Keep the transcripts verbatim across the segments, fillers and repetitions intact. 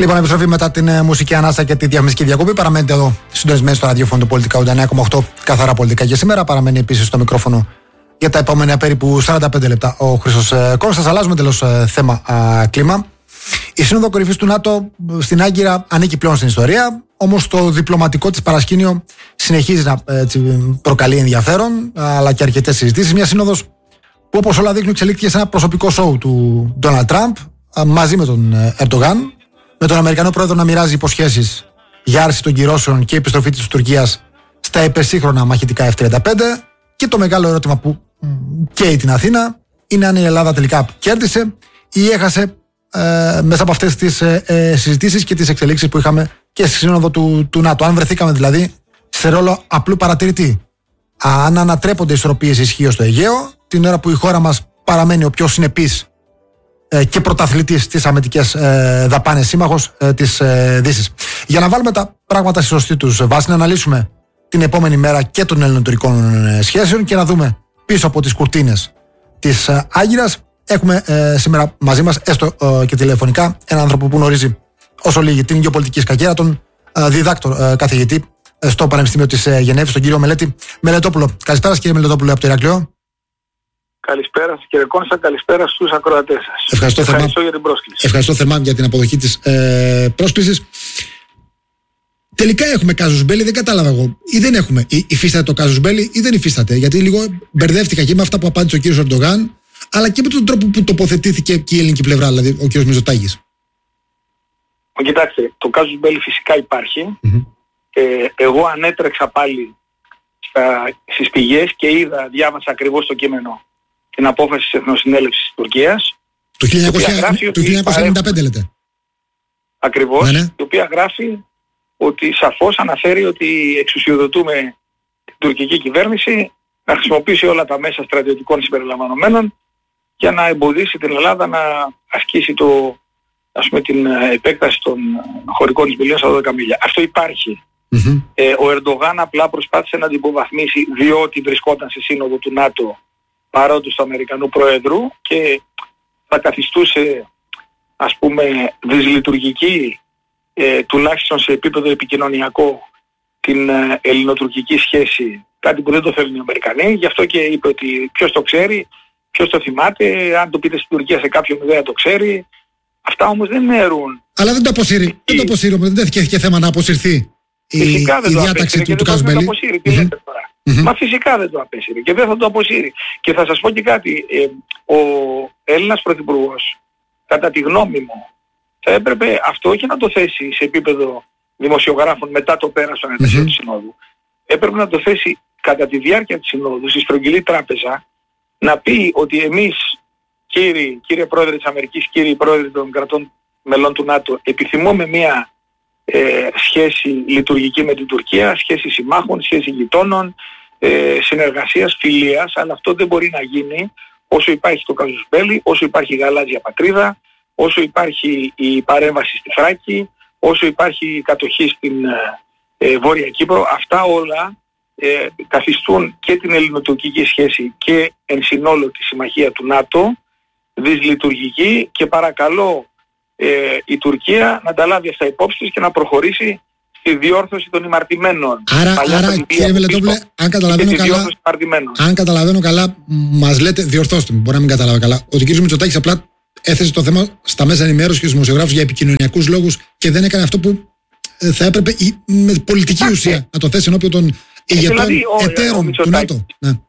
Λοιπόν, επιστροφή μετά την ε, μουσική ανάσα και τη διαφημιστική διακοπή. Παραμένετε εδώ συντονισμένοι στο ραδιόφωνο του Πολιτικά ογδόντα εννέα κόμμα οκτώ, καθαρά πολιτικά και σήμερα. Παραμένει επίσης στο μικρόφωνο για τα επόμενα περίπου σαράντα πέντε λεπτά ο Χρήστος ε, Κώστας. Αλλάζουμε τελώς ε, θέμα ε, κλίμα. Η Σύνοδο Κορυφής του ΝΑΤΟ στην Άγκυρα ανήκει πλέον στην ιστορία. Όμως το διπλωματικό της παρασκήνιο συνεχίζει να ε, προκαλεί ενδιαφέρον, αλλά και αρκετές συζητήσεις. Μια σύνοδος που, όπως όλα δείχνουν, εξελίχθηκε σε ένα προσωπικό σόου του Ντόναλντ Τραμπ μαζί με τον Ερντογάν, με τον Αμερικανό πρόεδρο να μοιράζει υποσχέσεις για άρση των κυρώσεων και επιστροφή της Τουρκίας στα υπερσύγχρονα μαχητικά εφ τριάντα πέντε. Και το μεγάλο ερώτημα που καίει την Αθήνα είναι αν η Ελλάδα τελικά κέρδισε ή έχασε ε, μέσα από αυτές τις ε, ε, συζητήσεις και τις εξελίξεις που είχαμε και στη σύνοδο του, του ΝΑΤΟ. Αν βρεθήκαμε δηλαδή σε ρόλο απλού παρατηρητή, αν ανατρέπονται ισορροπίες ισχύως στο Αιγαίο, την ώρα που η χώρα μας παραμένει ο πιο συνεπής ε, και πρωταθλητής στις αμυντικές ε, δαπάνες, σύμμαχος ε, της ε, Δύσης. Για να βάλουμε τα πράγματα στη σωστή τους βάση, να αναλύσουμε την επόμενη μέρα και των ελληνοτουρκικών ε, σχέσεων και να δούμε πίσω από τις κουρτίνες της ε, Άγκυρας. Έχουμε ε, σήμερα μαζί μας, έστω ε, και τηλεφωνικά, έναν άνθρωπο που γνωρίζει όσο λίγη την γεωπολιτική σκακέρα, τον ε, διδάκτορ ε, καθηγητή ε, στο Πανεπιστήμιο της ε, Γενέβης, τον κύριο Μελέτη Μελετόπουλο. Καλησπέρα, κύριε Μελετόπουλο, από το Ηράκλειο. Καλησπέρα σας, κύριε Κόνστα, καλησπέρα στους ακροατές σας. Ευχαριστώ, Ευχαριστώ θερμά, για την πρόσκληση. Ευχαριστώ θερμά για την αποδοχή της ε, πρόσκλησης. Τελικά έχουμε κάζους μπέλι, δεν κατάλαβα εγώ. Ή δεν έχουμε. Ή, υφίσταται το κάζους μπέλι ή δεν υφίσταται. Γιατί λίγο μπερδεύτηκα και με αυτά που απάντησε ο κύριος Ερντογάν, αλλά και με τον τρόπο που τοποθετήθηκε και η ελληνική πλευρά, δηλαδή ο κύριος Μητσοτάκης. Κοιτάξτε, το κάζους μπέλι φυσικά υπάρχει. Mm-hmm. Ε, εγώ ανέτρεξα πάλι στα, στις πηγές και είδα, διάβασα ακριβώς το κείμενο, την απόφαση της Εθνοσυνέλευσης της Τουρκίας. Το χίλια εννιακόσια ενενήντα πέντε λέτε. Ακριβώς, ναι, ναι. Η οποία γράφει ότι σαφώς αναφέρει ότι εξουσιοδοτούμε την τουρκική κυβέρνηση να χρησιμοποιήσει όλα τα μέσα στρατιωτικών συμπεριλαμβανομένων για να εμποδίσει την Ελλάδα να ασκήσει το, ας πούμε, την επέκταση των χωρικών εισβολίων στα δώδεκα μίλια. Αυτό υπάρχει. Mm-hmm. Ε, ο Ερντογάν απλά προσπάθησε να την υποβαθμίσει διότι βρισκόταν σε σύνοδο του ΝΑΤΟ παρόντος του Αμερικανού Προέδρου και θα καθιστούσε, ας πούμε, δυσλειτουργική ε, τουλάχιστον σε επίπεδο επικοινωνιακό την ε, ελληνοτουρκική σχέση, κάτι που δεν το θέλουν οι Αμερικανοί. Γι' αυτό και είπε ότι ποιος το ξέρει, ποιος το θυμάται, αν το πείτε στην Τουρκία σε κάποιον δεν το ξέρει. Αυτά όμως δεν έρουν. Αλλά δεν το αποσύρει, η... δεν το αποσύρει, δεν τέθηκε θέμα να αποσυρθεί η, φυσικά δεν η το διάταξη του, του Κάζου Μπέλη. Τι mm-hmm. λέτε τώρα. Mm-hmm. Μα φυσικά δεν το απέσυρε και δεν θα το αποσύρει. Και θα σας πω και κάτι, ε, ο Έλληνας Πρωθυπουργός, κατά τη γνώμη μου, θα έπρεπε αυτό όχι να το θέσει σε επίπεδο δημοσιογράφων μετά το πέρας των εργασιών mm-hmm. της Συνόδου. Έπρεπε να το θέσει κατά τη διάρκεια της Συνόδου, στη στρογγυλή τράπεζα, να πει ότι εμείς, κύριοι, κύριε Πρόεδρε της Αμερικής, κύριοι Πρόεδροι των κρατών μελών του ΝΑΤΟ, επιθυμούμε μια ε, σχέση λειτουργική με την Τουρκία, σχέση συμμάχων, σχέση γειτόνων, ε, συνεργασίας, φιλίας, αλλά αυτό δεν μπορεί να γίνει όσο υπάρχει το κάζους μπέλι, όσο υπάρχει η γαλάζια πατρίδα, όσο υπάρχει η παρέμβαση στη Θράκη, όσο υπάρχει η κατοχή στην ε, Βόρεια Κύπρο. Αυτά όλα ε, καθιστούν και την ελληνοτουρκική σχέση και εν συνόλο τη συμμαχία του ΝΑΤΟ δυσλειτουργική και παρακαλώ ε, η Τουρκία να τα λάβει αυτά υπόψη της και να προχωρήσει στη διόρθωση των ημαρτημένων. Άρα, άρα κύριε Μελετόπουλε, αν καταλαβαίνω καλά, αν καταλαβαίνω καλά, μας λέτε, διορθώστε με, μπορεί να μην καταλάβω καλά, ότι ο κ. Μητσοτάκης απλά έθεσε το θέμα στα μέσα ενημέρωσης και στους δημοσιογράφους για επικοινωνιακούς λόγους και δεν έκανε αυτό που θα έπρεπε με πολιτική ουσία να το θέσει ενώπιον των ηγετών δηλαδή, εταίρων του ΝΑΤΟ. Ναι. Ναι.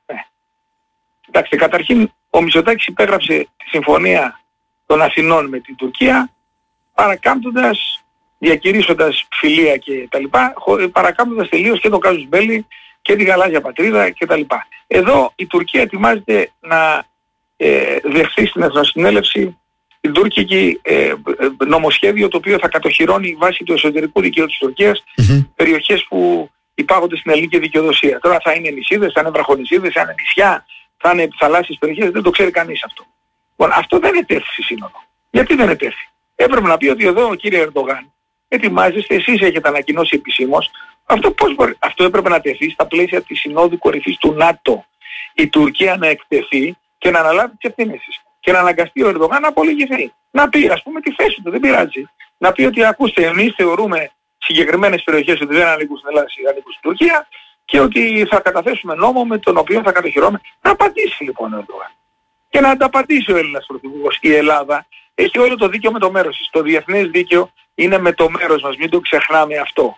Κοιτάξτε, καταρχήν ο Μητσοτάκης υπέγραψε τη συμφωνία των Αθηνών με την Τουρκία παρακάμπτοντας, διακηρύσσοντας φιλία και τα λοιπά, παρακάμπτοντας τελείως και το κάζους μπέλι και τη γαλάζια πατρίδα και τα λοιπά. Εδώ η Τουρκία ετοιμάζεται να ε, δεχθεί στην Εθνοσυνέλευση την τουρκική ε, νομοσχέδιο το οποίο θα κατοχυρώνει βάσει του εσωτερικού δικαίου της Τουρκίας mm-hmm. περιοχές που υπάγονται στην ελληνική δικαιοδοσία. Τώρα θα είναι νησίδες, θα είναι βραχονησίδες, θα είναι νησιά, θα είναι θαλάσσιες περιοχές, δεν το ξέρει κανείς αυτό. Λοιπόν, αυτό δεν ετέθη στη Σύνοδο. Γιατί δεν ετέθη? Έπρεπε να πει ότι εδώ, κύριε Ερντογάν, ετοιμάζεστε, εσείς έχετε ανακοινώσει επισήμως. Αυτό, πώς μπορεί, αυτό έπρεπε να τεθεί στα πλαίσια της Συνόδου Κορυφής του ΝΑΤΟ. Η Τουρκία να εκτεθεί και να αναλάβει τις ευθύνες της. Και να αναγκαστεί ο Ερντογάν να απολογηθεί. Να πει, ας πούμε, τη θέση του, δεν πειράζει. να πει ότι ακούστε, εμείς θεωρούμε συγκεκριμένες περιοχές ότι δεν ανήκουν στην Ελλάδα, ανήκουν στην Τουρκία και ότι θα καταθέσουμε νόμο με τον οποίο θα κατοχυρώνουμε. Να απαντήσει λοιπόν ο Ερντογάν. Και να ανταπατήσει ο Έλληνας Πρωθυπουργός. Η Ελλάδα έχει όλο το δίκαιο με το μέρος της. Το διεθνές δίκαιο είναι με το μέρος μας. Μην το ξεχνάμε αυτό.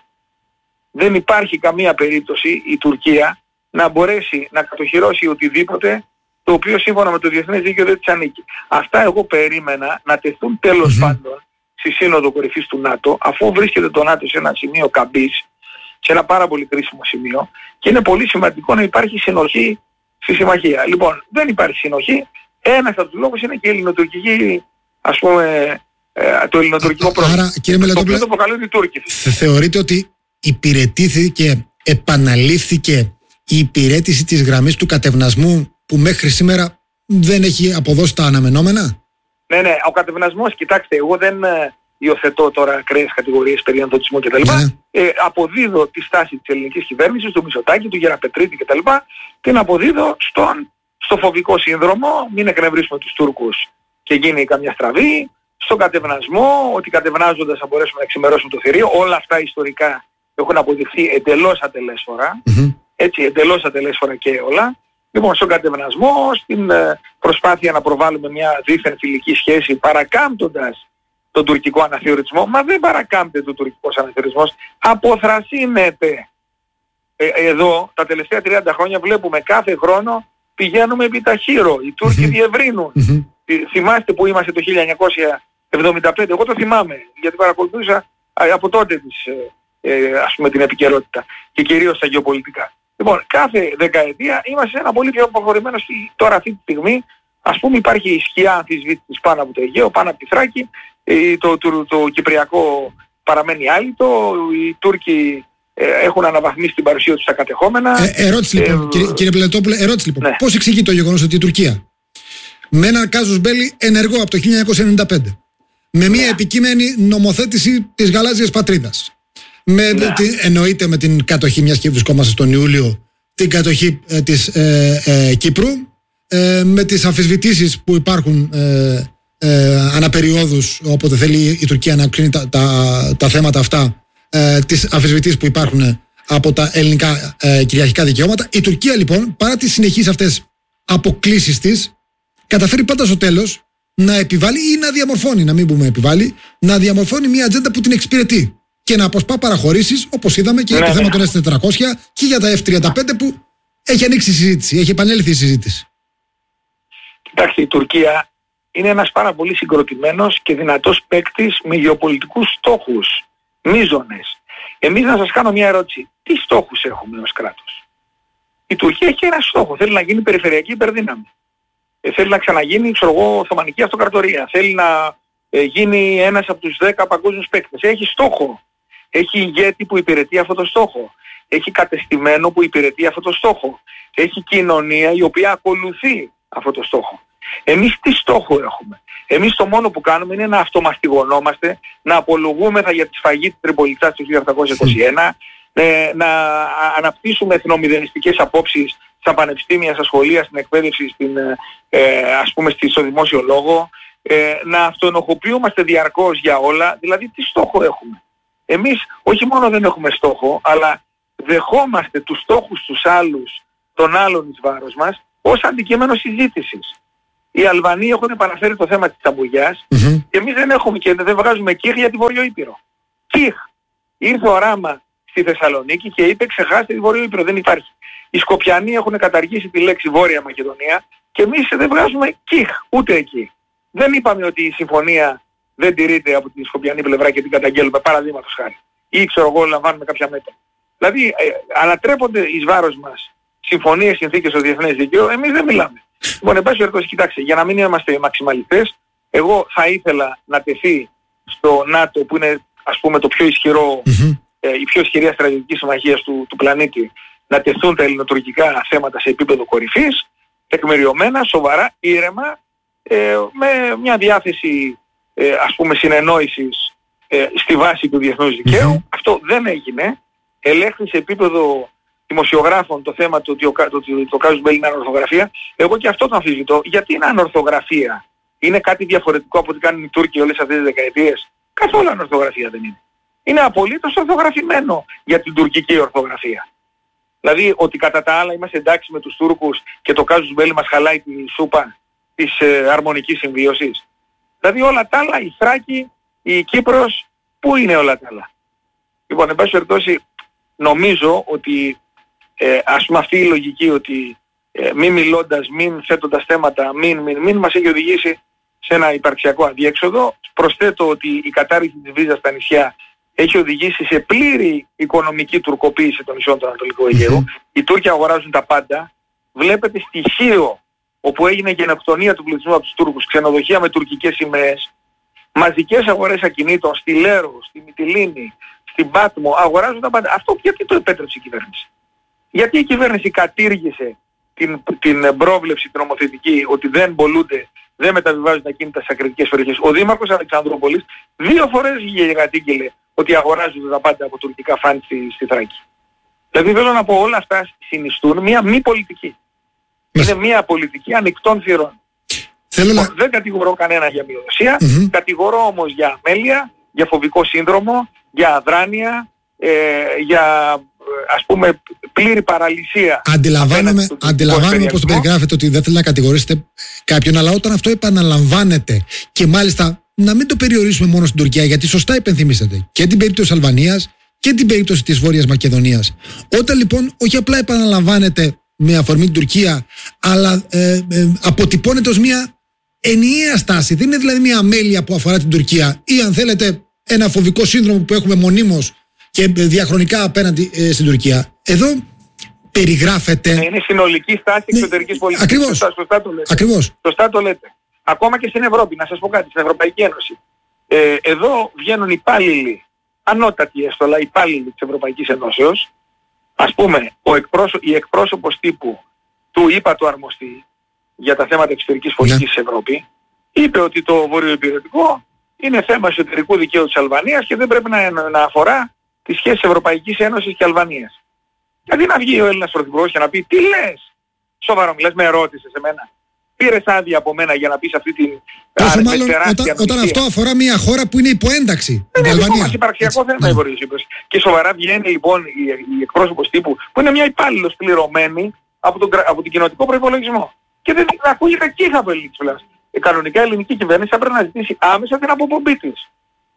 Δεν υπάρχει καμία περίπτωση η Τουρκία να μπορέσει να κατοχυρώσει οτιδήποτε το οποίο σύμφωνα με το διεθνές δίκαιο δεν της ανήκει. Αυτά εγώ περίμενα να τεθούν τέλος mm-hmm. πάντων στη Σύνοδο Κορυφής του ΝΑΤΟ, αφού βρίσκεται το ΝΑΤΟ σε ένα σημείο καμπής, σε ένα πάρα πολύ κρίσιμο σημείο, και είναι πολύ σημαντικό να υπάρχει συνοχή στη συμμαχία. Λοιπόν, δεν υπάρχει συνοχή. Ένας από τους λόγους είναι και η ελληνοτουρκική, ας πούμε, ε, το ελληνοτουρκικό πρόβλημα. Άρα, κύριε Μελετόπουλε, το προκαλούν οι Τούρκοι. Θεωρείτε ότι υπηρετήθηκε, επαναλήφθηκε η υπηρέτηση της γραμμής του κατευνασμού που μέχρι σήμερα δεν έχει αποδώσει τα αναμενόμενα? Ναι, ναι, ο κατευνασμός, κοιτάξτε, εγώ δεν ε, υιοθετώ τώρα ακραίες κατηγορίες περί ενδοτισμού κτλ. Ναι. Ε, αποδίδω τη στάση της ελληνικής κυβέρνησης, του Μητσοτάκη, του Γεραπετρίτη κτλ. Την αποδίδω στον, στο φοβικό σύνδρομο, μην εκνευρίσουμε τους Τούρκους και γίνει καμιά στραβή, στον κατευνασμό, ότι κατευνάζοντας θα μπορέσουμε να εξημερώσουμε το θηρίο. Όλα αυτά ιστορικά έχουν αποδειχθεί εντελώς ατελέσφορα, mm-hmm. έτσι, εντελώς ατελέσφορα και όλα. Λοιπόν, στον κατευνασμό, στην ε, προσπάθεια να προβάλλουμε μια δίθεν φιλική σχέση παρακάμπτοντας τον τουρκικό αναθεωρητισμό. Μα δεν παρακάμπτεται το τουρκικός αναθεωρητισμός, αποθρασύνεται. Ε, εδώ τα τελευταία τριάντα χρόνια βλέπουμε κάθε χρόνο πηγαίνουμε επί ταχύρω. Οι Τούρκοι mm-hmm. διευρύνουν. Mm-hmm. Θυμάστε που είμαστε το χίλια εννιακόσια εβδομήντα πέντε, εγώ το θυμάμαι γιατί παρακολουθούσα από τότε της, ε, ε, ας πούμε, την επικαιρότητα και κυρίως τα γεωπολιτικά. Λοιπόν, κάθε δεκαετία είμαστε σε ένα πολύ πιο προχωρημένο. Τώρα αυτή τη στιγμή, ας πούμε, υπάρχει η σκιά αμφισβήτησης πάνω από το Αιγαίο, πάνω από τη Θράκη, το, το, το, το Κυπριακό παραμένει άλυτο, οι Τούρκοι ε, έχουν αναβαθμίσει την παρουσία τους στα κατεχόμενα. Ε, ερώτηση λοιπόν, ε, κύριε, κύριε Πελετόπουλε, ερώτηση λοιπόν. Ναι. Πώς εξηγεί το γεγονός ότι η Τουρκία με έναν κάζους μπέλι ενεργό από το χίλια εννιακόσια ενενήντα πέντε, με μια ναι. επικείμενη νομοθέτηση της γαλάζιας πατρίδας, με, ναι. την, εννοείται με την κατοχή, μιας και βρισκόμαστε στον Ιούλιο, την κατοχή ε, της ε, ε, Κύπρου, ε, με τις αμφισβητήσεις που υπάρχουν ε, ε, αναπεριόδους, όποτε θέλει η Τουρκία να κρίνει τα, τα, τα θέματα αυτά, ε, τις αμφισβητήσεις που υπάρχουν από τα ελληνικά ε, κυριαρχικά δικαιώματα. Η Τουρκία λοιπόν, παρά τις συνεχείς αυτές αποκλίσεις της, καταφέρει πάντα στο τέλος να επιβάλλει ή να διαμορφώνει, να μην πούμε επιβάλλει, να διαμορφώνει μια ατζέντα που την εξυπηρετεί και να αποσπά παραχωρήσεις, όπως είδαμε και για το ναι, θέμα ναι. των ες τετρακόσια και για τα εφ τριάντα πέντε που έχει ανοίξει η συζήτηση, έχει επανέλθει η συζήτηση. Κοιτάξτε, η Τουρκία είναι ένας πάρα πολύ συγκροτημένος και δυνατός παίκτης με γεωπολιτικούς στόχους, μείζονες. Εμείς να σας κάνω μια ερώτηση. Τι στόχους έχουμε ως κράτος? Η Τουρκία έχει ένα στόχο. Θέλει να γίνει περιφερειακή υπερδύναμη. Ε, θέλει να ξαναγίνει, ξέρω εγώ, Οθωμανική Αυτοκρατορία. Θέλει να ε, γίνει ένας από τους δέκα παγκόσμιους παίκτες. Έχει στόχο. Έχει ηγέτη που υπηρετεί αυτό το στόχο. Έχει κατεστημένο που υπηρετεί αυτό το στόχο. Έχει κοινωνία η οποία ακολουθεί αυτό το στόχο. Εμείς τι στόχο έχουμε? Εμείς το μόνο που κάνουμε είναι να αυτομαστιγωνόμαστε, να απολογούμεθα για τη σφαγή της Τριπολιτσάς του χίλια οκτακόσια είκοσι ένα, ε, να αναπτύσσουμε εθνομηδενιστικές απόψεις στα πανεπιστήμια, στα σχολεία, στην εκπαίδευση, στην, ε, ας πούμε στο δημόσιο λόγο, ε, να αυτοενοχοποιούμαστε διαρκώς για όλα. Δηλαδή τι στόχο έχουμε? Εμείς όχι μόνο δεν έχουμε στόχο, αλλά δεχόμαστε τους στόχους τους άλλους, των άλλων εις βάρος μας, ως αντικείμενο συζήτησης. Οι Αλβανοί έχουν επαναφέρει το θέμα της Ταμπογιάς mm-hmm. και εμείς δεν έχουμε και δεν βγάζουμε κίχ για τη Βόρειο Ήπειρο. Κίχ. Ήρθε ο Ράμα στη Θεσσαλονίκη και είπε ξεχάστε τη Βόρειο Ήπειρο, δεν υπάρχει. Οι Σκοπιανοί έχουν καταργήσει τη λέξη Βόρεια Μακεδονία και εμείς δεν βγάζουμε κίχ ούτε εκεί. Δεν είπαμε ότι η συμφωνία δεν τηρείται από τη Σκοπιανή πλευρά και την καταγγέλουμε, παραδείγματος χάρη. Ή ξέρω εγώ λαμβάνουμε κάποια μέτρα. Δηλαδή ε, ανατρέπονται εις βάρος μας συμφωνίες, συνθήκες στο διεθνές δίκαιο, εμείς δεν μιλάμε. Λοιπόν, εν πάση περιπτώσει, κοιτάξτε, για να μην είμαστε μαξιμαλιστές, εγώ θα ήθελα να τεθεί στο ΝΑΤΟ που είναι ας πούμε το πιο ισχυρό, mm-hmm. ε, η πιο ισχυρή στρατιωτική συμμαχία του, του πλανήτη, να τεθούν τα ελληνοτουρκικά θέματα σε επίπεδο κορυφής, τεκμηριωμένα, σοβαρά, ήρεμα, ε, με μια διάθεση ε, ας πούμε συνεννόησης ε, στη βάση του διεθνούς δικαίου. Mm-hmm. Αυτό δεν έγινε. Ελέγχθη σε επίπεδο δημοσιογράφων το θέμα του ότι το, το, το κάζους μπέλι είναι ανορθογραφία. Εγώ και αυτό το αμφισβητώ. Γιατί είναι ανορθογραφία? Είναι κάτι διαφορετικό από ό,τι κάνουν οι Τούρκοι όλες αυτές τις δεκαετίες? Καθόλου ανορθογραφία δεν είναι. Είναι απολύτως ορθογραφημένο για την τουρκική ορθογραφία. Δηλαδή ότι κατά τα άλλα είμαστε εντάξει με τους Τούρκους και το κάζους μπέλι μας χαλάει τη σούπα της ε, αρμονικής συμβίωσης. Δηλαδή όλα τα άλλα, η Θράκη, η Κύπρος, πού είναι όλα τα άλλα. Λοιπόν, εν πάση περιπτώσει, νομίζω ότι ε, ας πούμε αυτή η λογική ότι ε, μην μιλώντας, μην θέτοντας θέματα, μην, μην, μην μας έχει οδηγήσει σε ένα υπαρξιακό αδιέξοδο. Προσθέτω ότι η κατάργηση της βίζας στα νησιά έχει οδηγήσει σε πλήρη οικονομική τουρκοποίηση των νησιών του Ανατολικού Αιγαίου. Mm-hmm. Οι Τούρκοι αγοράζουν τα πάντα. Βλέπετε στοιχείο όπου έγινε γενοκτονία του πληθυσμού από τους Τούρκους, ξενοδοχεία με τουρκικές σημαίες, μαζικές αγορές ακινήτων στη Λέρο, στη Μυτιλήνη, στην Πάτμο, αγοράζουν τα πάντα. Αυτό γιατί το επέτρεψε η κυβέρνηση? Γιατί η κυβέρνηση κατήργησε την, την πρόβλεψη την νομοθετική ότι δεν πολλούνται, δεν μεταβιβάζουν τα κίνητα στις ακριτικές περιοχές? Ο Δήμαρχος Αλεξανδρούπολης δύο φορές βγήκε κατήγγειλε ότι αγοράζουν τα πάντα από τουρκικά φαν στη, στη Θράκη. Δηλαδή θέλω να πω, όλα αυτά συνιστούν μια μη πολιτική. Είναι μια πολιτική ανοιχτών θυρών. Να... Δεν κατηγορώ κανένα για μειοδοσία, mm-hmm. κατηγορώ όμως για αμέλεια, για φοβικό σύνδρομο, για αδράνεια, ε, για ας πούμε πλήρη παραλυσία. Αντιλαμβάνομαι, αντιλαμβάνομαι πώς το περιγράφετε, ότι δεν θέλει να κατηγορήσετε κάποιον, αλλά όταν αυτό επαναλαμβάνεται και μάλιστα να μην το περιορίσουμε μόνο στην Τουρκία, γιατί σωστά υπενθυμίσατε και την περίπτωση Αλβανίας και την περίπτωση της Βόρειας Μακεδονίας. Όταν λοιπόν όχι απλά επαναλαμβάνεται με αφορμή την Τουρκία, αλλά ε, ε, αποτυπώνεται ως μια ενιαία στάση. Δεν είναι δηλαδή μια αμέλεια που αφορά την Τουρκία ή αν θέλετε ένα φοβικό σύνδρομο που έχουμε μονίμως και διαχρονικά απέναντι ε, στην Τουρκία. Εδώ περιγράφεται... Είναι συνολική στάση ναι, εξωτερικής πολιτικής. Ακριβώς. Σωστά, σωστά το λέτε. Ακριβώς. Σωστά το λέτε. Ακόμα και στην Ευρώπη, να σας πω κάτι, στην Ευρωπαϊκή Ένωση. Ε, εδώ βγαίνουν υπάλληλοι, ανώτατοι έστω, αλλά υπάλληλοι της Ευρωπαϊκής Ενώσεως. Ας πούμε, ο εκπρόσω, η εκπρόσωπος τύπου του ΙΠΑ του αρμοστή για τα θέματα εξωτερικής πολιτικής της Ευρώπη, είπε ότι το βορειοϊπηρετικό είναι θέμα εσωτερικού δικαίου της Αλβανίας και δεν πρέπει να, να αφορά τις σχέσεις Ευρωπαϊκής Ένωσης και Αλβανίας. Γιατί να βγει ο Έλληνας πρωθυπουργός και να πει τι λες, σοβαρό μιλάς, με ρώτησες εμένα, πήρες άδεια από μένα για να πεις αυτή την Πόσο μάλλον όταν, όταν αυτό αφορά μια χώρα που είναι υποένταξη. Δεν είναι δικό μας υπαρξιακό θέμα η Βόρειος Ύπρος. Και σοβαρά βγαίνει λοιπόν η, η εκπρόσωπος τύπου που είναι μια υπάλληλος πληρωμένη από τον, από τον κοινοτικό προϋπολογισμό. Και δεν ακούγεται κύχα από ελληνική πλάση. Η κανονικά η ελληνική κυβέρνηση θα πρέπει να ζητήσει άμεσα την αποπομπή της.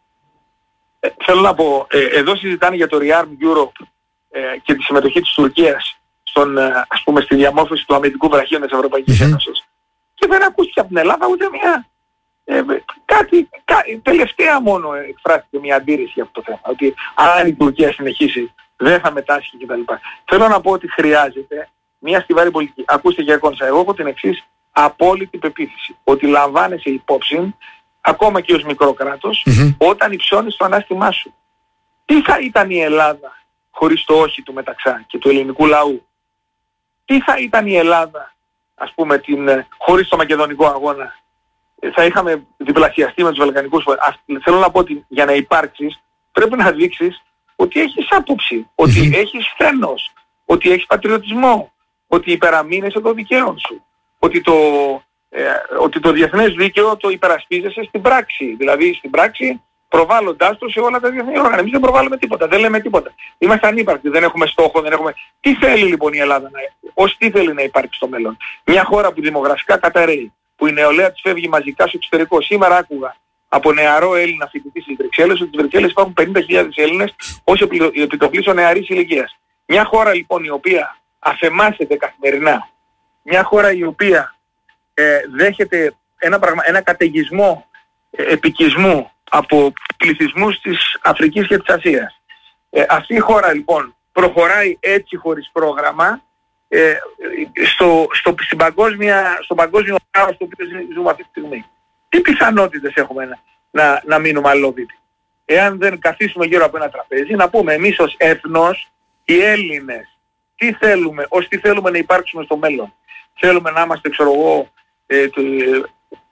Ε, θέλω να πω, ε, εδώ συζητάνε για το Rearm Europe ε, και τη συμμετοχή της Τουρκίας στον, ε, ας πούμε, στη διαμόρφωση του αμυντικού βραχίου της Ευρωπαϊκής mm-hmm. Ένωσης. Και δεν ακούστηκε από την Ελλάδα ούτε μια... Ε, κάτι, κα, τελευταία μόνο εκφράστηκε μια αντίρρηση για αυτό το θέμα. Ότι αν η Τουρκία συνεχίσει δεν θα μετάσχει κτλ. Θέλω να πω ότι χρειάζεται μια στιβαρή πολιτική. Ακούστε για εικόνα, εγώ έχω την εξής απόλυτη πεποίθηση. Ότι λαμβάνεσαι υπόψη, ακόμα και ως μικρό κράτος, mm-hmm. όταν υψώνεις το ανάστημά σου. Τι θα ήταν η Ελλάδα χωρίς το όχι του Μεταξά και του ελληνικού λαού? Τι θα ήταν η Ελλάδα, ας πούμε, την, χωρίς το μακεδονικό αγώνα? Θα είχαμε διπλασιαστεί με τους βαλκανικούς φορείς. Θέλω να πω ότι για να υπάρξεις πρέπει να δείξεις ότι έχεις άποψη, ότι mm-hmm. έχεις σθένος, ότι έχεις πατριωτισμό, ότι υπεραμείνεσαι των δικαίων σου, ότι το, ε, ότι το διεθνές δίκαιο το υπερασπίζεσαι στην πράξη. Δηλαδή στην πράξη προβάλλοντάς το σε όλα τα διεθνή όργανα. Εμείς δεν προβάλλουμε τίποτα, δεν λέμε τίποτα. Είμαστε ανύπαρκτοι, δεν έχουμε στόχο, δεν έχουμε... Τι θέλει λοιπόν η Ελλάδα, να... ως τι θέλει να υπάρξει στο μέλλον? Μια χώρα που δημογραφικά καταραίει, που η νεολαία της φεύγει μαζικά στο εξωτερικό. Σήμερα άκουγα από νεαρό Έλληνα φοιτητή στις Βρυξέλλες ότι στις Βρυξέλλες υπάρχουν πενήντα χιλιάδες Έλληνες ως επιτοπλίστων νεαρής ηλικίας. Μια χώρα λοιπόν η οποία αφεμάσεται καθημερινά, μια χώρα η οποία ε, δέχεται ένα, πραγμα... ένα καταιγισμό ε, επικισμού από πληθυσμούς της Αφρικής και της Ασίας. Ε, αυτή η χώρα λοιπόν προχωράει έτσι χωρίς πρόγραμμα ε, στο, στο, στην παγκόσμια, στο παγκόσμιο χάος στο οποίο ζούμε αυτή τη στιγμή. Τι πιθανότητες έχουμε να, να, να μείνουμε αλληλοβίτοι? Εάν δεν καθίσουμε γύρω από ένα τραπέζι, να πούμε εμείς ως έθνος, οι Έλληνες, τι θέλουμε, ως τι θέλουμε να υπάρξουμε στο μέλλον. Θέλουμε να είμαστε, ξέρω εγώ, ε, το, ε,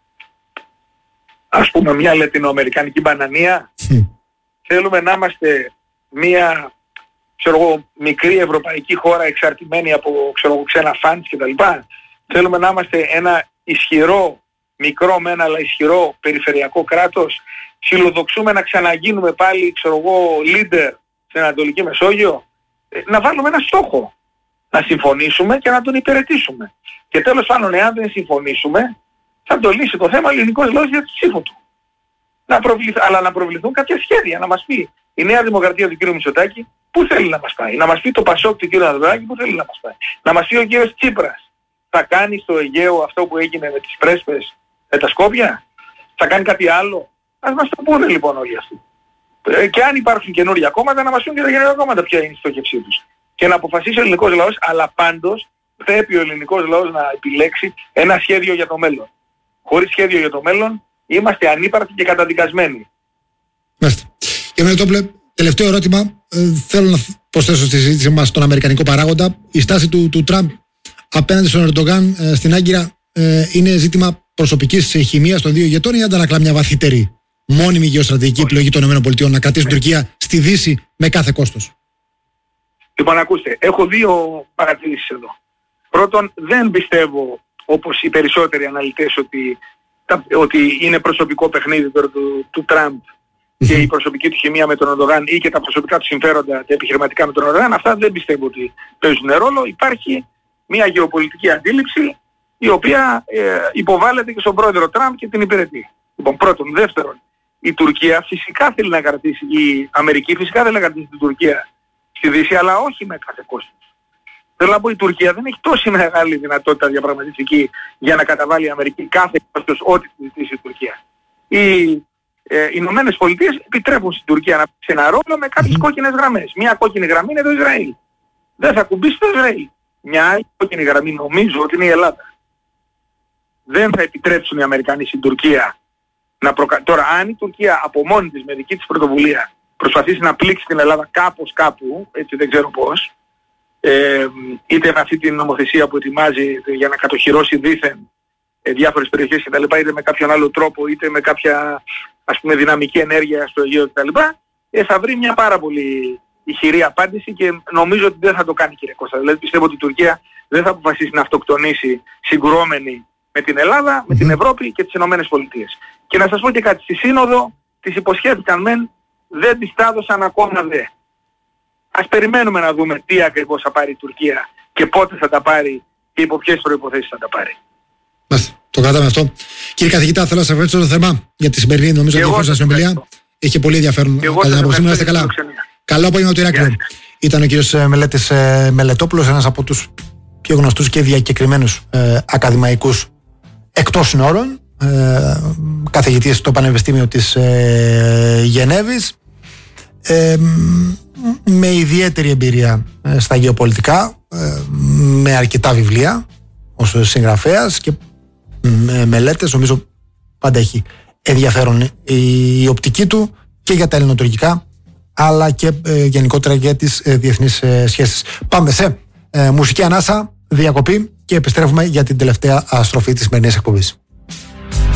ας πούμε μια λατινοαμερικανική μπανανία. Mm. Θέλουμε να είμαστε μια, ξέρω εγώ, μικρή ευρωπαϊκή χώρα εξαρτημένη από, ξέρω εγώ, ξένα φαντς κτλ. Θέλουμε να είμαστε ένα ισχυρό μικρό μεν αλλά ισχυρό περιφερειακό κράτος, φιλοδοξούμε να ξαναγίνουμε πάλι, ξέρω εγώ, leader στην Ανατολική Μεσόγειο, να βάλουμε ένα στόχο. Να συμφωνήσουμε και να τον υπηρετήσουμε. Και τέλος πάντων, εάν δεν συμφωνήσουμε, θα το λύσει το θέμα ο ελληνικός λαός για τη ψήφο του. Να προβληθ... Αλλά να προβληθούν κάποια σχέδια, να μας πει η Νέα Δημοκρατία του κ. Μητσοτάκη πού θέλει να μας πάει. Να μας πει το Πασόκ του κ. Ανδρουλάκη πού θέλει να μας πάει. Να μας πει ο κ. Τσίπρας θα κάνει στο Αιγαίο αυτό που έγινε με τις πρέσπες, με τα Σκόπια. Θα κάνει κάτι άλλο. Ας μας το πούνε λοιπόν όλοι αυτοί. Ε, και αν υπάρχουν καινούργια κόμματα, να μας πούν και τα καινούργια κόμματα ποια είναι η στόχευσή τους. Και να αποφασίσει ο ελληνικός λαός, αλλά πάντως πρέπει ο ελληνικός λαός να επιλέξει ένα σχέδιο για το μέλλον. Χωρίς σχέδιο για το μέλλον είμαστε ανύπαρκτοι και καταδικασμένοι. Μάλιστα. Και Μελετόπουλε, τελευταίο ερώτημα. Ε, θέλω να προσθέσω στη συζήτηση μας τον αμερικανικό παράγοντα. Η στάση του, του Τραμπ απέναντι στον Ερντογάν ε, στην Άγκυρα ε, είναι ζήτημα προσωπικής χημείας των δύο ηγετών ή αντανακλά μια βαθύτερη μόνιμη γεωστρατηγική επιλογή των ΗΠΑ να κρατήσουν την Τουρκία στη Δύση με κάθε κόστος? Λοιπόν, ακούστε, έχω δύο παρατηρήσεις εδώ. Πρώτον, δεν πιστεύω, όπως οι περισσότεροι αναλυτές, ότι, ότι είναι προσωπικό παιχνίδι του, του, του Τραμπ και η προσωπική του χημεία με τον Ερντογάν ή και τα προσωπικά του συμφέροντα, τα επιχειρηματικά με τον Ερντογάν. Αυτά δεν πιστεύω ότι παίζουν ρόλο. Υπάρχει μια γεωπολιτική αντίληψη η οποία ε, υποβάλλεται και στον πρόεδρο Τραμπ και την υπηρετεί. Λοιπόν, πρώτον. Δεύτερον, η Τουρκία φυσικά θέλει να κρατήσει, η Αμερική φυσικά θέλει να κρατήσει την Τουρκία στη Δύση, αλλά όχι με κάθε κόστος. Θέλω να πω, η Τουρκία δεν έχει τόση μεγάλη δυνατότητα διαπραγματευτική για να καταβάλει η Αμερική κάθε κόστος ό,τι τη ζητήσει η Τουρκία. Οι ε, Ηνωμένες Πολιτείες επιτρέπουν στην Τουρκία να παίξει ένα ρόλο με κάποιες κόκκινες γραμμές. Μια κόκκινη γραμμή είναι το Ισραήλ. Δεν θα κουμπίσει το Ισραήλ. Μια άλλη κόκκινη γραμμή νομίζω ότι είναι η Ελλάδα. Δεν θα επιτρέψουν οι Αμερικανοί στην Τουρκία να προκα... Τώρα, αν η Τουρκία από μόνη της με δική της πρωτοβουλία προσπαθήσει να πλήξει την Ελλάδα κάπως κάπου, έτσι δεν ξέρω πώς, ε, είτε με αυτή την νομοθεσία που ετοιμάζει για να κατοχυρώσει δήθεν ε, διάφορες περιοχές κτλ., είτε με κάποιον άλλο τρόπο, είτε με κάποια, ας πούμε, δυναμική ενέργεια στο Αιγαίο κτλ., ε, θα βρει μια πάρα πολύ ηχηρή απάντηση και νομίζω ότι δεν θα το κάνει, κύριε Κώστα. Δηλαδή πιστεύω ότι η Τουρκία δεν θα αποφασίσει να αυτοκτονήσει συγκρουόμενη με την Ελλάδα, με την Ευρώπη και τις Ηνωμένες Πολιτείες. Και να σας πω και κάτι, στη Σύνοδο τις υποσχέθηκαν μεν, δεν τις τα έδωσαν ακόμα δε. Ας περιμένουμε να δούμε τι ακριβώς θα πάρει η Τουρκία και πότε θα τα πάρει και υπό ποιες προϋποθέσεις θα τα πάρει. Μάλιστα, το κρατάμε αυτό. Κύριε καθηγητά, θέλω να σας ευχαριστήσω το θέμα για τη σημερινή, νομίζω, ενδιαφέρουσα συνομιλία. Είχε πολύ ενδιαφέρον. Κατά την άποψή μου, να είστε καλά. Καλό απόγευμα του Ηράκλειο. Ήταν ο κύριος Μελέτης ε, Μελετόπουλος, ένας από τους πιο γνωστούς και διακεκριμένους ε, ακαδημαϊκούς εκτός συνόρων, ε, καθηγητής στο Πανεπιστήμιο της ε, Γενέβης, ε, με ιδιαίτερη εμπειρία ε, στα γεωπολιτικά, ε, με αρκετά βιβλία ως συγγραφέας και με μελέτες. Νομίζω πάντα έχει ενδιαφέρον η, η οπτική του και για τα ελληνοτουρκικά, αλλά και ε, γενικότερα για τις ε, διεθνείς ε, σχέσεις. Πάμε σε ε, μουσική ανάσα, διακοπή και επιστρέφουμε για την τελευταία στροφή της σημερινής εκπομπής.